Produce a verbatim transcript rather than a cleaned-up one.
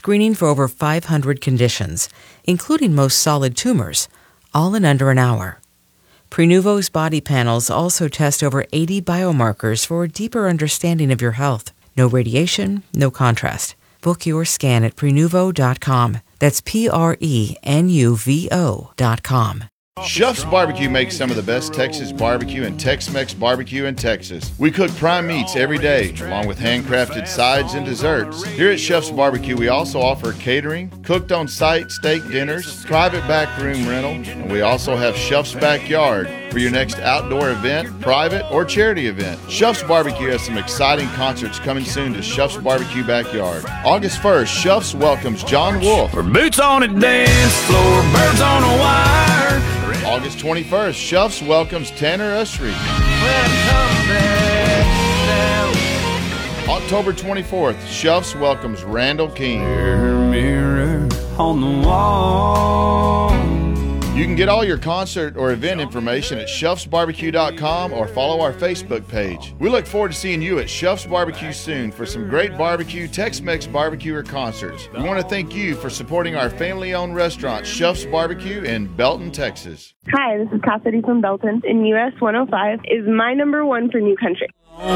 screening for over five hundred conditions, including most solid tumors, all in under an hour. Prenuvo's body panels also test over eighty biomarkers for a deeper understanding of your health. No radiation, no contrast. Book your scan at Prenuvo dot com. That's P R E N U V O dot com. Shuff's Barbecue makes some of the best Texas barbecue and Tex-Mex barbecue in Texas. We cook prime meats every day, along with handcrafted sides and desserts. Here at Shuff's Barbecue, we also offer catering, cooked on-site steak dinners, private back room rental, and we also have Shuff's Backyard for your next outdoor event, private, or charity event. Shuff's Barbecue has some exciting concerts coming soon to Shuff's Barbecue Backyard. August first, Shuff's welcomes John Wolf. We're boots on a dance floor, birds on a wire. August twenty-first, Shuff's welcomes Tanner Usry. October twenty-fourth, Shuff's welcomes Randall King. Mirror, mirror on the wall. You can get all your concert or event information at Shuffs Barbecue dot com or follow our Facebook page. We look forward to seeing you at Shuffs Barbecue soon for some great barbecue, Tex-Mex barbecue, or concerts. We want to thank you for supporting our family-owned restaurant, Shuffs Barbecue in Belton, Texas. Hi, this is Cassidy from Belton, and U S one oh five is my number one for New Country.